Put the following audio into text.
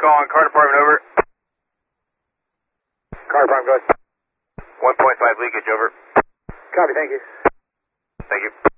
calling car department, over. Car department, go ahead. 1.5 leakage, over. Copy, thank you. Thank you.